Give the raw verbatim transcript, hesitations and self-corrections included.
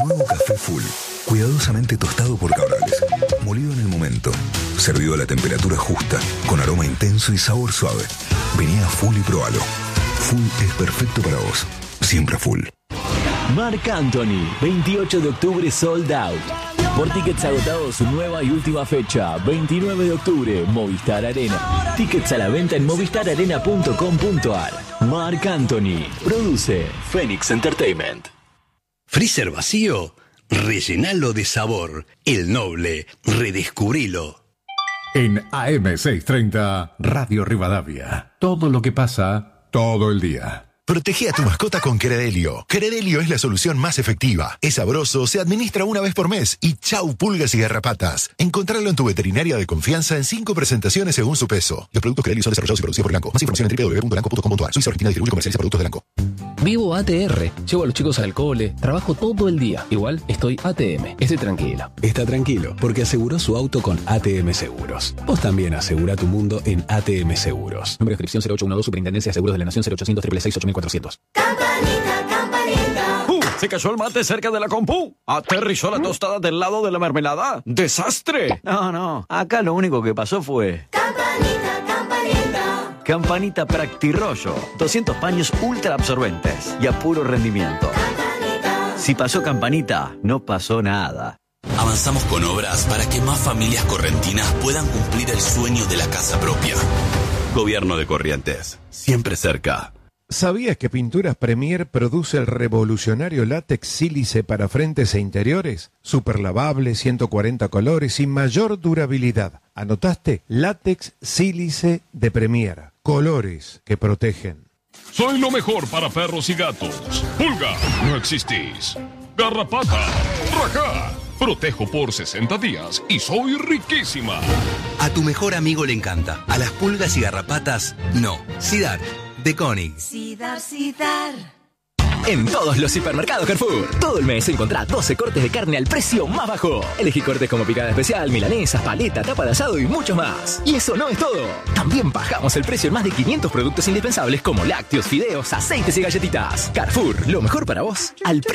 Nuevo café Full, cuidadosamente tostado por Cabrales, molido en el momento, servido a la temperatura justa, con aroma intenso y sabor suave. Vení a Full y probalo. Full es perfecto para vos, siempre Full. Marc Anthony, veintiocho de octubre sold out. Por tickets agotados, su nueva y última fecha, veintinueve de octubre, Movistar Arena. Tickets a la venta en movistar arena punto com punto ar. Marc Anthony, produce Phoenix Entertainment. ¿Freezer vacío? Rellenalo de sabor. El Noble, redescubrilo. En A M seiscientos treinta, Radio Rivadavia. Todo lo que pasa, todo el día. Protege a tu mascota con Credelio. Credelio es la solución más efectiva. Es sabroso, se administra una vez por mes y chau pulgas y garrapatas. Encontrarlo en tu veterinaria de confianza en cinco presentaciones según su peso. Los productos Credelio son desarrollados y producidos por Elanco. Más información en doble u doble u doble u punto elanco punto com punto ar. Suiza Argentina distribuye y comercializa productos de Elanco. Vivo A T R. Llevo a los chicos al cole. Trabajo todo el día. Igual estoy A T M. Estoy tranquilo. Está tranquilo porque aseguró su auto con A T M Seguros. Vos también asegura tu mundo en A T M Seguros. Número de inscripción cero ocho uno dos, Superintendencia de Seguros de la Nación cero ochocientos, seis seis seis, ocho mil cuatrocientos. Campanita, campanita. ¡Uh! Se cayó el mate cerca de la compu. Aterrizó la tostada del lado de la mermelada. ¡Desastre! No, no. Acá lo único que pasó fue... Campanita, campanita. Campanita Practirollo. doscientos paños ultra absorbentes y a puro rendimiento. Campanita. Si pasó Campanita, no pasó nada. Avanzamos con obras para que más familias correntinas puedan cumplir el sueño de la casa propia. Gobierno de Corrientes. Siempre cerca. ¿Sabías que Pinturas Premier produce el revolucionario látex sílice para frentes e interiores? Super lavable, ciento cuarenta colores y mayor durabilidad. ¿Anotaste? Látex sílice de Premier. Colores que protegen. Soy lo mejor para perros y gatos. Pulga, no existís. Garrapata, rajá. Protejo por sesenta días y soy riquísima. A tu mejor amigo le encanta. A las pulgas y garrapatas, no. Sidar, de Koenig. Sidar, Sidar. En todos los hipermercados Carrefour, todo el mes encontrá doce cortes de carne al precio más bajo. Elegí cortes como picada especial, milanesas, paleta, tapa de asado y mucho más. Y eso no es todo. También bajamos el precio en más de quinientos productos indispensables como lácteos, fideos, aceites y galletitas. Carrefour, lo mejor para vos al precio